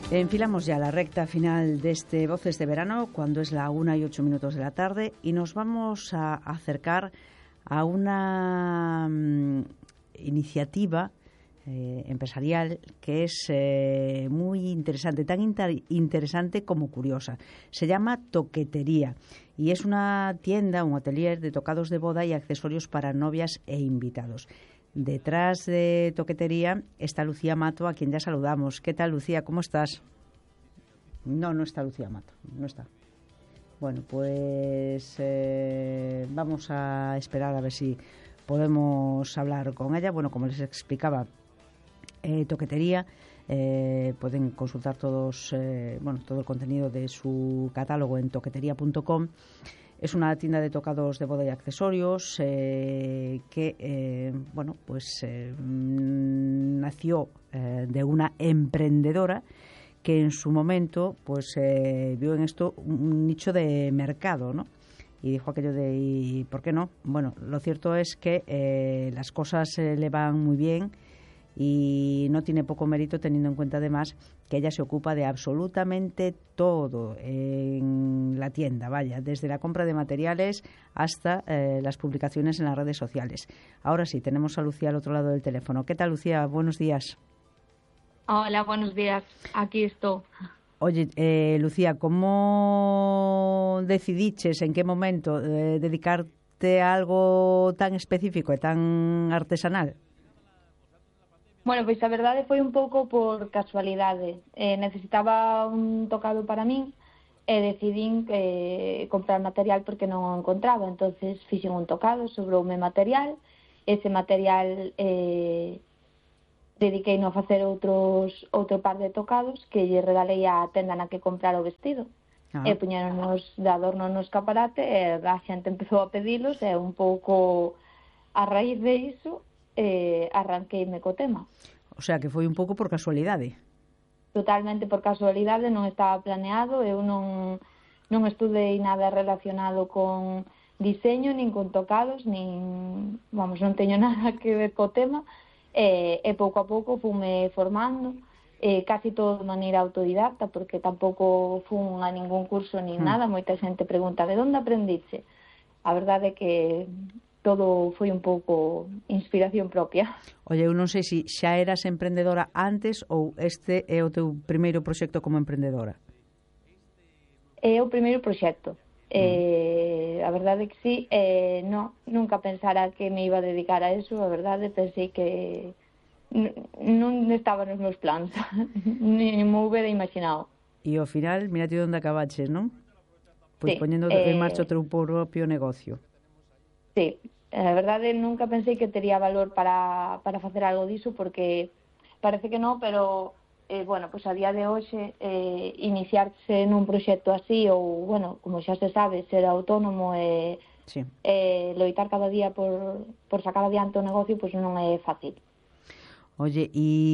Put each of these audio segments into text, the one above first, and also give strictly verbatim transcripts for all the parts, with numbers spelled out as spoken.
Enfilamos ya la recta final de este Voces de Verano, cuando es la una y ocho minutos de la tarde, y nos vamos a acercar a una um, iniciativa eh, empresarial que es eh, muy interesante, tan inter interesante como curiosa. Se llama Toquetería y es una tienda, un atelier de tocados de boda y accesorios para novias e invitados. Detrás de Toquetería está Lucía Mato, a quien ya saludamos. ¿Qué tal, Lucía? ¿Cómo estás? No, no está Lucía Mato, no está. Bueno, pues eh, vamos a esperar a ver si podemos hablar con ella. Bueno, como les explicaba, eh, Toquetería, eh, pueden consultar todos, eh, bueno, todo el contenido de su catálogo en toquetería punto com. Es una tienda de tocados de boda y accesorios eh, que, eh, bueno, pues eh, nació eh, de una emprendedora que en su momento, pues eh, vio en esto un nicho de mercado, ¿no? Y dijo aquello de, ¿y por qué no? Bueno, lo cierto es que eh, las cosas eh, le van muy bien y no tiene poco mérito, teniendo en cuenta además que ella se ocupa de absolutamente todo en la tienda, vaya, desde la compra de materiales hasta eh, las publicaciones en las redes sociales. Ahora sí, tenemos a Lucía al otro lado del teléfono. ¿Qué tal, Lucía? Buenos días. Hola, buenos días. Aquí estoy. Oye, eh, Lucía, ¿cómo decidiches, en qué momento, eh, dedicarte a algo tan específico e tan artesanal? Bueno, pois a verdade foi un pouco por casualidade. Eh, necesitaba un tocado para min e decidín eh, comprar material porque non o encontraba. Entonces fixen un tocado, sobroume material. Ese material eh, dediqueino a facer outros outro par de tocados que lle regalei á tenda na que comprar o vestido. Ah. E puñeronos de adorno no escaparate e a xente empezou a pedilos e un pouco a raíz de iso eh, arranqueime co tema. O sea, que foi un pouco por casualidade. Totalmente por casualidade, non estaba planeado, eu non, non estudei nada relacionado con diseño, nin con tocados, nin, vamos, non teño nada que ver co tema, e, e pouco a pouco fume formando, e casi todo de maneira autodidacta, porque tampouco fun a ningún curso nin hmm. nada. Moita xente pregunta, de onde aprendiche? A verdade é que todo foi un pouco inspiración propia. Oye, eu non sei se xa eras emprendedora antes ou este é o teu primeiro proxecto como emprendedora. É o primeiro proxecto. Mm. Eh, a verdade é que sí, eh, no, nunca pensara que me iba a dedicar a eso. A verdade, pensei que non estaba nos meus plans, ni me hubiera imaginado. E ao final, mira ti onde acabaches, non? Pois sí, poñendo eh, en marcha o teu propio negocio. Sí. A verdade, nunca pensei que tería valor para, para facer algo diso, porque parece que non, pero eh, bueno, pues a día de hoxe eh, iniciarse nun proxecto así, ou, bueno, como xa se sabe, ser autónomo e sí. eh, loitar cada día por, por sacar adiante o negocio, pois pues non é fácil. Oye,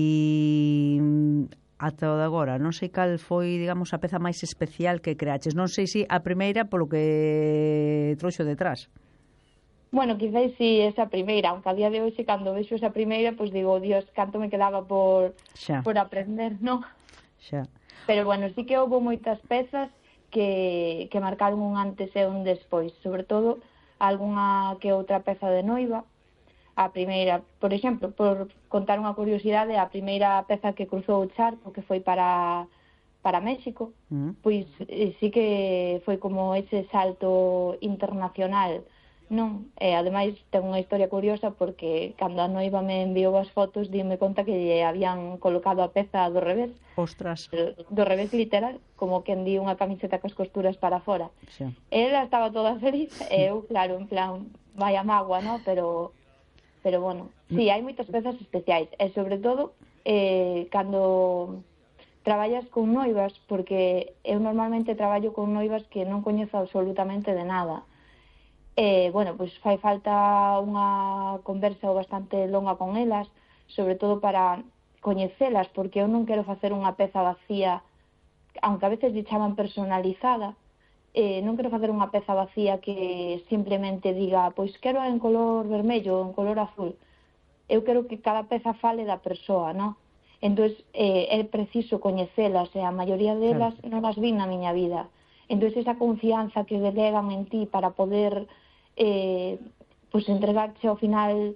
e ata o de agora, non sei cal foi, digamos, a peza máis especial que creaches. Non sei se a primeira polo que trouxo detrás. Bueno, quizás si esa primeira, aunque a día de hoxe, cando vexo esa primeira, pois pues digo, Dios, canto me quedaba por, por aprender, non? Xa. Pero, bueno, sí que houve moitas pezas que, que marcaron un antes e un despois, sobre todo algunha que outra peza de noiva. A primeira, por exemplo, por contar unha curiosidade, a primeira peza que cruzou o charco, que foi para, para México, mm. pois sí que foi como ese salto internacional, non? E ademais ten unha historia curiosa, porque cando a noiva me enviou as fotos dime conta que lle habían colocado a peza do revés. Ostras. Do revés literal, como quen di unha camiseta cas costuras para fora. Sí. Ela estaba toda feliz e eu, claro, en plan, vaya mágoa, non? Pero, pero bueno, sí, hai moitas pezas especiais e sobre todo eh, cando traballas con noivas, porque eu normalmente traballo con noivas que non coñezo absolutamente de nada. Eh, bueno, pois fai falta unha conversa bastante longa con elas, sobre todo para coñecelas, porque eu non quero facer unha peza vacía, aunque a veces lle chaman personalizada, eh, non quero facer unha peza vacía que simplemente diga, pois quero en color vermello ou en color azul. Eu quero que cada peza fale da persoa, non? Entón, eh, é preciso coñecelas, e a maioría delas claro. non as vi na miña vida. Entón, esa confianza que delegan en ti para poder eh, pues, entregarche ao final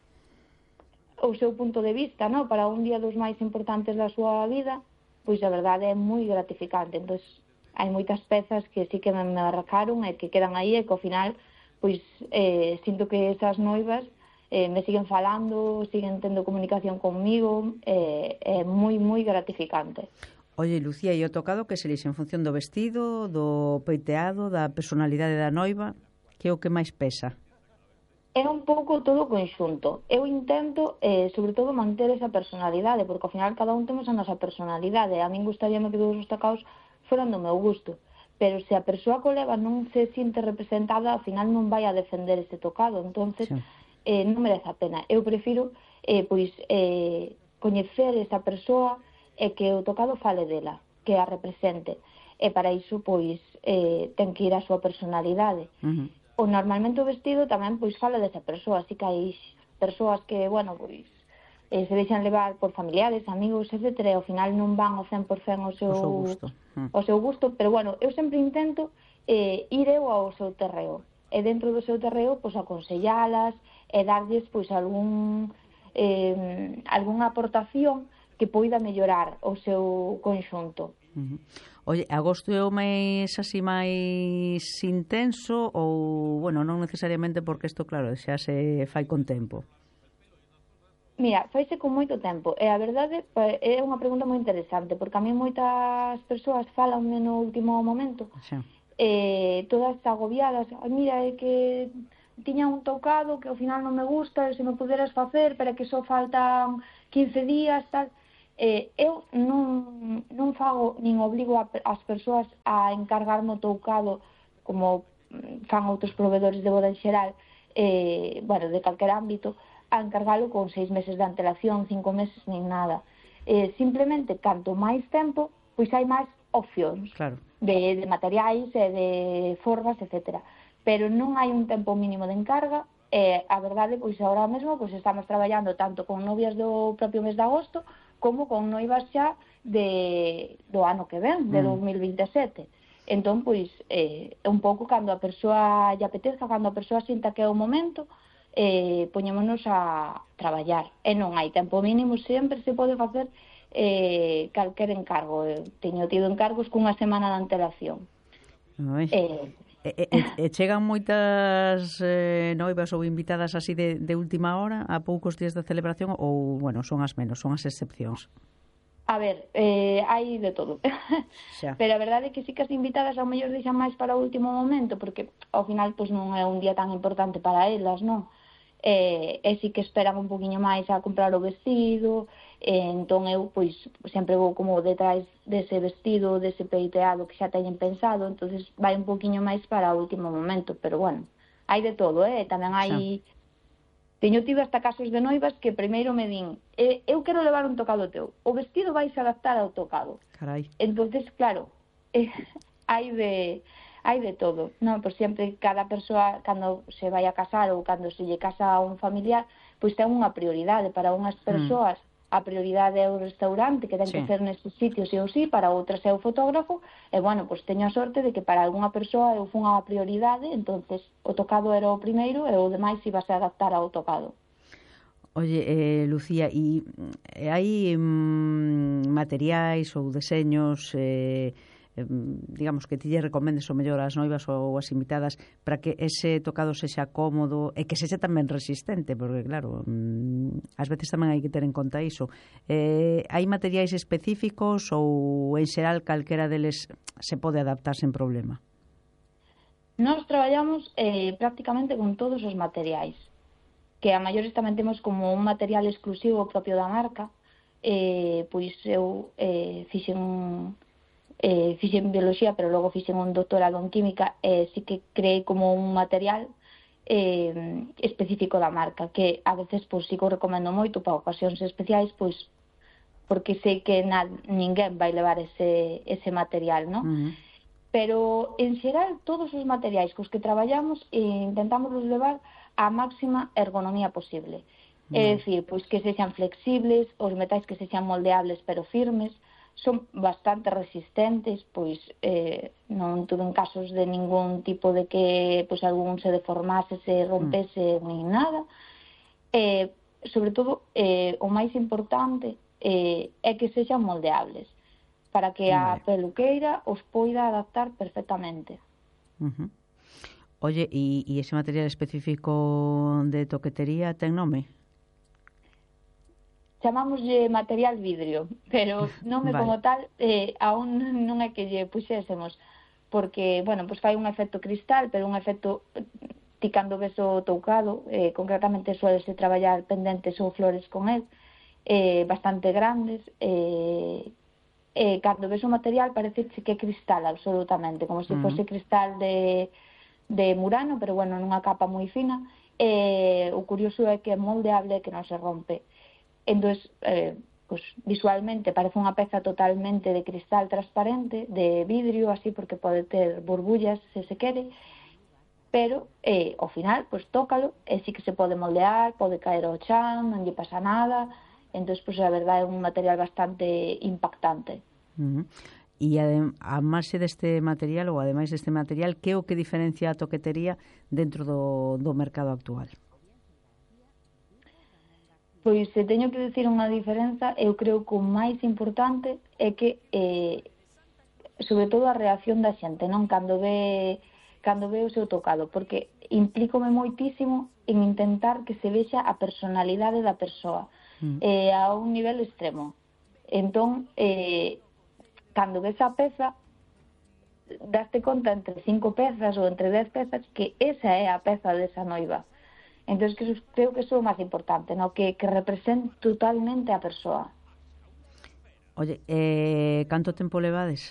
o seu punto de vista, ¿no? Para un día dos máis importantes da súa vida, pois a verdade é moi gratificante. Entón, hai moitas pezas que sí que me marcaron e que quedan aí e que ao final pois eh, sinto que esas noivas eh, me siguen falando, siguen tendo comunicación conmigo, eh, é moi, moi gratificante. Oye, Lucía, e o tocado que se lixe en función do vestido, do peiteado, da personalidade da noiva, que é o que máis pesa? É un pouco todo o conxunto. Eu intento, eh, sobre todo, manter esa personalidade, porque ao final cada un temos a nosa personalidade. A min gustaríame que todos os tocados foran do meu gusto, pero se a persoa que o leva non se sinte representada, ao final non vai a defender ese tocado, entonces sí. eh, non merece a pena. Eu prefiro eh, pois eh, coñecer esa persoa e que o tocado fale dela, que a represente, e para iso pois eh, ten que ir a súa personalidade. Uh-huh. O normalmente o vestido tamén pois fala desa persoa, así que hai persoas que, bueno, pois eh, se deixan levar por familiares, amigos, etcétera, e ao final non van ao cen por cen ao seu, o seu gusto, mm. ao seu gusto, pero bueno, eu sempre intento eh, ir eu ao seu terreo, e dentro do seu terreo, pois, aconsellalas e darlles, pois, algún eh, algunha aportación que poida mellorar o seu conxunto. Uh-huh. Oye, agosto é o mes así máis intenso ou, bueno, non necesariamente porque isto, claro, xa se fai con tempo? Mira, faise con moito tempo, e a verdade é unha pregunta moi interesante, porque a mí moitas persoas falanme no último momento, sí. eh, todas agobiadas, mira, é que tiña un tocado que ao final non me gusta, se me puderas facer, pero que só faltan quince días, tal. Eh, eu non, non fago, nin obligo a, as persoas a encargarme o tocado como fan outros provedores de boda en xeral, eh, bueno, de calquer ámbito, a encargalo con seis meses de antelación, cinco meses, nin nada. Eh, simplemente, canto máis tempo, pois hai máis opcións claro. de, de materiais e de formas, etcétera. Pero non hai un tempo mínimo de encarga, e a verdade, pois agora mesmo pois estamos traballando tanto con novias do propio mes de agosto, como con noivas xa de, do ano que ven, de mm. dos mil vinte e sete. Entón, pois, eh, un pouco cando a persoa lle apeteza, cando a persoa sinta que é o momento, eh, poñémonos a traballar. E non hai tempo mínimo, sempre se pode facer eh, calquer encargo. Eu teño tido encargos cunha semana de antelación. Eh, e, e, e chegan moitas eh, noivas ou invitadas así de, de última hora, a poucos días de celebración, ou, bueno, son as menos, son as excepcións? A ver, eh, hai de todo. Pero a verdade é que sí que as invitadas ao mellor deixan máis para o último momento, porque ao final pois non é un día tan importante para elas, non? E, e sí que esperan un poquinho máis a comprar o vestido, e entón eu pois sempre vou como detrás dese vestido, dese peiteado que xa teñen pensado, entonces vai un poquinho máis para o último momento, pero bueno, hai de todo, eh? Tamén hai... Sí. Teño tido hasta casos de noivas que primeiro me din, eh, eu quero levar un tocado teu, o vestido vai se adaptar ao tocado. Carai. Entonces, claro, eh, hai de hai de todo, non? Por sempre cada persoa cando se vai a casar ou cando se lle casa a un familiar, pois ten unha prioridade. Para unhas persoas mm. a prioridade é o restaurante, que ten sí. que ser nestes sitios e ou sí, para outras é o fotógrafo, e bueno, pois teño a sorte de que para algunha persoa eu fun a prioridade, entonces o tocado era o primeiro e o demais iba a se adaptar ao tocado. Oye, eh, Lucía, e hai mm, materiais ou deseños eh, digamos que ti lle recomendes o mellor ás noivas ou as invitadas para que ese tocado sexa cómodo e que sexa tamén resistente, porque claro, ás veces tamén hai que ter en conta iso. Eh, hai materiais específicos ou en xeral calquera deles se pode adaptar sen problema? Nós traballamos eh, prácticamente con todos os materiais, que a maiores tamén temos como un material exclusivo propio da marca, eh, pois eu eh, fixen un Eh, fixen biología, pero logo fixen un doctorado en química e eh, sí que creei como un material eh, específico da marca, que a veces pois, sí que o recomendo moito para ocasións especiais, pois porque sei que na, ninguén vai levar ese, ese material, non? Uh-huh. Pero, en xeral, todos os materiais cos que traballamos eh, intentamos levar a máxima ergonomía posible. É dicir, pois que sexan flexibles, os metais que sexan moldeables pero firmes, son bastante resistentes, pois eh, non tuve casos de ningún tipo de que pois algún se deformase, se rompese, mm. nin nada. Eh, sobre todo, eh, o máis importante eh, é que sexan moldeables, para que a vale. peluqueira os poida adaptar perfectamente. Uh-huh. Oye, e, e ese material específico de toquetería ten nome? Chamámoslle material vidrio, pero non é vale. como tal, eh, aún non é que lle puxésemos, porque, bueno, pois fai un efecto cristal, pero un efecto, ti cando ves o toucado, eh, concretamente suelese traballar pendentes ou flores con el, eh, bastante grandes, eh, eh, cando ves o material parece que é cristal absolutamente, como se fose cristal de, de Murano, pero bueno, nunha capa moi fina, eh, o curioso é que é moldeable e que non se rompe. Entón, eh, pues, visualmente parece unha peza totalmente de cristal transparente, de vidrio, así, porque pode ter burbullas se se quere, pero eh, ao final, pues, tócalo, e sí que se pode moldear, pode caer ao chan, non lle pasa nada, entón, pues, a verdade é un material bastante impactante. Uh-huh. E adem, a marxe deste material, ou ademais deste material, que é o que diferencia a toquetería dentro do, do mercado actual? Pois, se teño que dicir unha diferenza, eu creo que o máis importante é que, eh, sobre todo, a reacción da xente, non? Cando ve, cando ve o seu tocado, porque implícome moitísimo en intentar que se vexa a personalidade da persoa, mm. eh, a un nivel extremo. Entón, eh, cando ves a peza, daste conta entre cinco pezas ou entre dez pezas que esa é a peza desa noiva. Entón, que creo que iso é o máis importante, no? que, que represente totalmente a persoa. Oye, eh, canto tempo levades?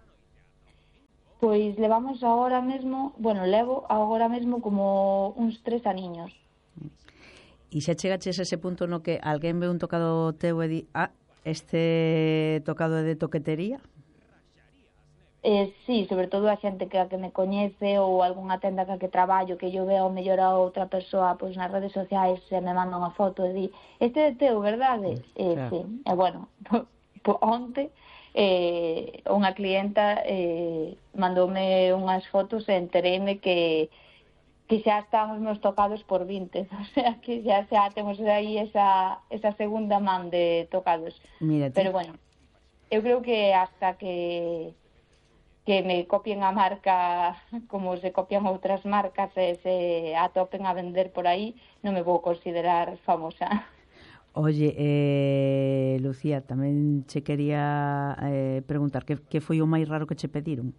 Pois levamos agora mesmo, bueno, levo agora mesmo como uns tres aniños. E xa chegaches a ese punto no que alguén ve un tocado teu e di, ah, este tocado é de toquetería? Eh, sí, sobre todo a xente que a que me coñece ou algunha tenda que a que traballo, que yo veo mellor a outra persoa pois nas redes sociais e me manda unha foto e di, este é teu, verdade? Eh, claro. Sí, e bueno, po, onte eh, unha clienta eh, mandoume unhas fotos e entereime que que xa están os meus tocados por vinte, o sea, que xa, xa temos aí esa, esa segunda man de tocados. Mírate. Pero bueno, eu creo que hasta que que me copien a marca como se copian outras marcas e se atopen a vender por aí, non me vou considerar famosa. Oye, eh, Lucía, tamén che quería eh, preguntar que, que foi o máis raro que che pediron?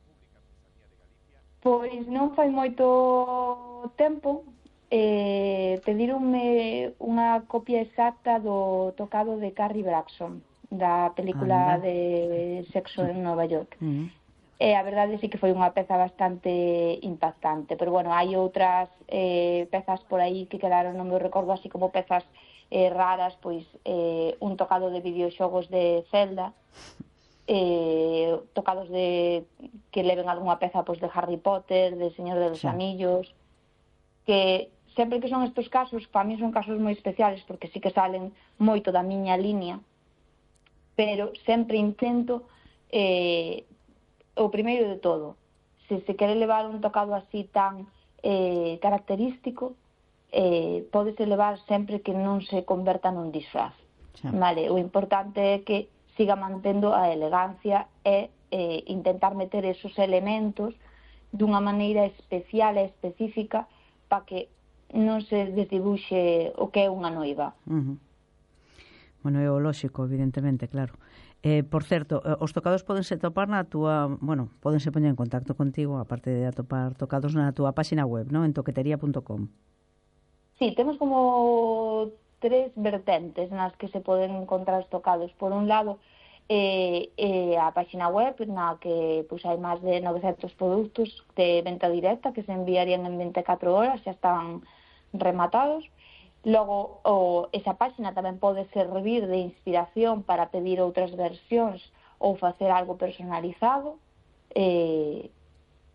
Pois non fai moito tempo, eh, pedironme unha copia exacta do tocado de Carrie Braxton, da película Anda. de Sexo en Nova York. Uh-huh. E a verdade sí que foi unha peza bastante impactante, pero bueno, hai outras eh, pezas por aí que quedaron, non me recordo, así como pezas eh, raras, pois eh, un tocado de videoxogos de Zelda, eh, tocados de que leven algunha peza pois de Harry Potter, de Señor de los sí. Anillos, que sempre que son estes casos, para mí son casos moi especiales porque sí que salen moito da miña línea, pero sempre intento eh, o primeiro de todo, se se quere levar un tocado así tan eh, característico, eh, pódese levar sempre que non se converta nun disfraz. Sí. Vale, o importante é que siga mantendo a elegancia e eh, intentar meter esos elementos dunha maneira especial e específica para que non se desdibuxe o que é unha noiva. Uh-huh. Bueno, é o lóxico, evidentemente, claro. Eh, por certo, os tocados pódense topar na túa, bueno, pódense poñer en contacto contigo, aparte de atopar tocados na túa páxina web, ¿no? En toquetería punto com. Sí, temos como tres vertentes nas que se poden encontrar os tocados. Por un lado, eh, eh, a páxina web, na que pues, hai máis de novecentos produtos de venta directa que se enviarían en veinticuatro horas, xa están rematados. Logo, o, esa páxina tamén pode servir de inspiración para pedir outras versións ou facer algo personalizado. Eh,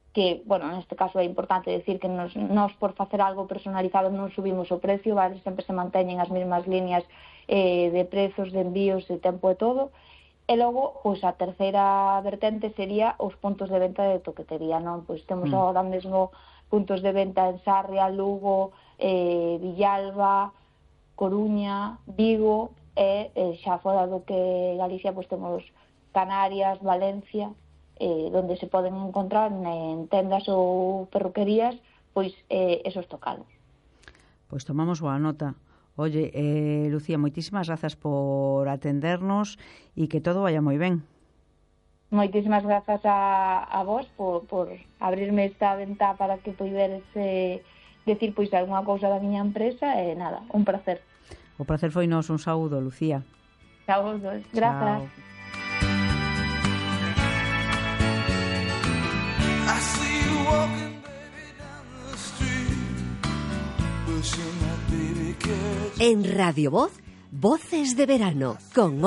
que, bueno, neste caso é importante decir que nos, nos por facer algo personalizado non subimos o precio, vale? Sempre se manteñen as mesmas líneas eh, de prezos, de envíos, de tempo e todo. E logo, pois a terceira vertente sería os puntos de venta de toquetería, non? Pois temos mm. agora mesmo puntos de venta en Sarria, Lugo, eh, Villalba, Coruña, Vigo, e eh, xa fora do que Galicia, pois temos Canarias, Valencia, eh, donde se poden encontrar en tendas ou perruquerías pois eh, esos tocados. Pois tomamos boa nota. Oye, eh, Lucía, moitísimas grazas por atendernos e que todo vaya moi ben. Moitísimas grazas a, a vos por, por abrirme esta ventá para que poideres eh, decir pois algunha cousa da miña empresa e nada, un placer. O placer foi nos, un saúdo, Lucía. Chao vos dos, grazas. Chao. En Radio Voz, Voces de Verano, con